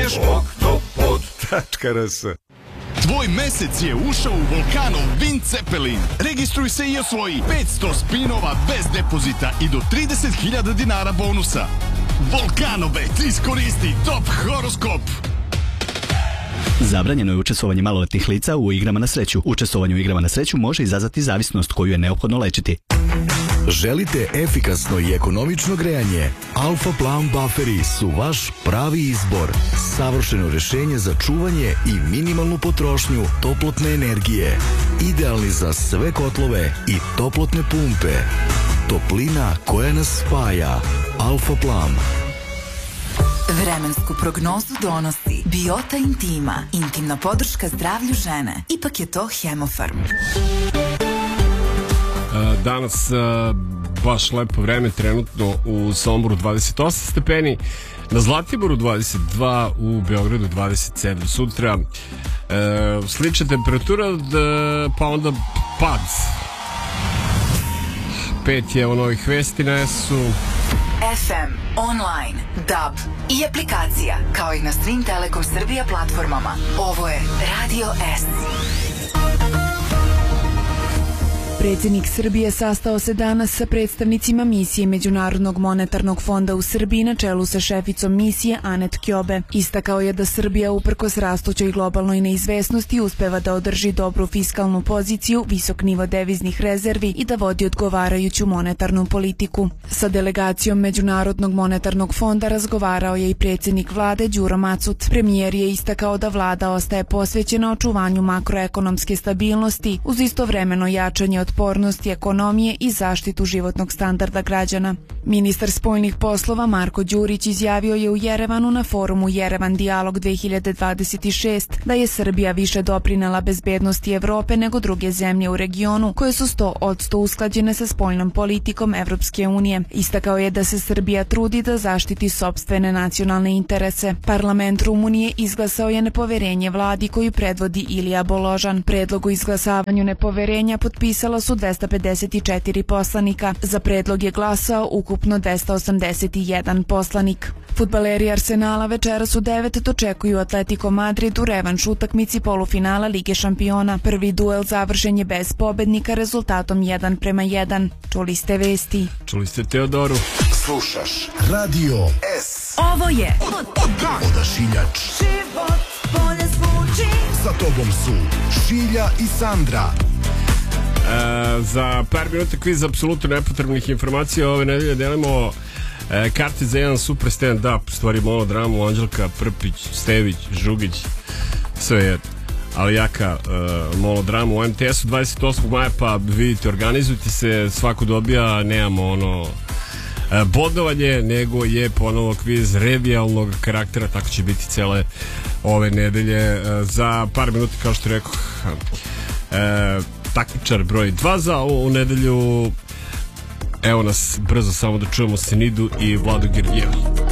nađeš oktopod.rs. Tvoj mesec je ušao u Volkanov Wind Zeppelin. Registruj se i osvoji 500 spinova bez depozita i do 30.000 dinara bonusa. Volkanobet, iskoristi top horoskop. Zabranjeno je učestvovanje maloletnih lica u igrama na sreću. Učestvovanje u igrama na sreću može izazvati zavisnost koju je neophodno lečiti. Želite efikasno i ekonomično grejanje? Alfa Plan Bufferi su vaš pravi izbor. Savršeno rešenje za čuvanje i minimalnu potrošnju toplotne energije. Idealni za sve kotlove i toplotne pumpe. Toplina koja nas spaja. Alfa Plan. Vremensku prognozu donosi Biota Intima, intimna podrška zdravlju žene. Ipak je to Hemofarm. Danas baš lepo vreme, trenutno u Somboru 28 stepeni, na Zlatiboru 22, u Beogradu 27. Sutra slična temperatura, pa onda pad. 5 je novih vesti na S-u. FM, online, DAB i aplikacija, kao i na svim Telekom Srbija platformama. Ovo je Radio S. Predsjednik Srbije sastao se danas sa predstavnicima misije Međunarodnog monetarnog fonda u Srbiji na čelu sa šeficom misije Anet Kjobe. Istakao je da Srbija uprkos rastućoj globalnoj neizvesnosti uspeva da održi dobru fiskalnu poziciju, visok nivo deviznih rezervi i da vodi odgovarajuću monetarnu politiku. Sa delegacijom Međunarodnog monetarnog fonda razgovarao je i predsjednik vlade Đuro Macut. Premijer je istakao da vlada ostaje posvećena očuvanju makroekonomske stabilnosti uz istovremeno jačanje otpornosti ekonomije i zaštitu životnog standarda građana. Ministar spoljnih poslova Marko Đurić izjavio je u Jerevanu na forumu Jerevan Dijalog 2026 da je Srbija više doprinela bezbednosti Evrope nego druge zemlje u regionu koje su 100% usklađene sa spoljnom politikom Evropske unije. Istakao je da se Srbija trudi da zaštiti sopstvene nacionalne interese. Parlament Rumunije izglasao je nepoverenje vladi koju predvodi Ilija Boložan. Predlog o izglasavanju nepoverenja potpisalo su 254 poslanika. Za predlog je glasao ukupno 281 poslanik. Fudbaleri Arsenala večeras u 9 dočekuju Atletico Madrid u revanš utakmici polufinala Lige šampiona. Prvi duel završen je bez pobednika rezultatom 1:1. Čuli ste vesti. Čuli ste Teodoru. Slušaš Radio S. Ovo je Odašiljač. Život bolje zvuči. Sa tobom su Šilja i Sandra. Za par minuta kviz apsolutno nepotrebnih informacija. Ove nedelje delimo karte za jedan super stand-up, stvari monodramu, Anđelka, Prpić, Stević, Žugić, sve je, ali jaka monodramu u MTS-u 28. maja, pa vidite, organizujte se, svako dobija, nemamo bodovanje, nego je ponovo kviz revijalnog karaktera, tako će biti cele ove nedelje. Za par minuta, kao što rekoh, takmičar broj 2 za ovu nedelju. Evo nas brzo samo da čujemo Senidu i Vladu Georgijevu.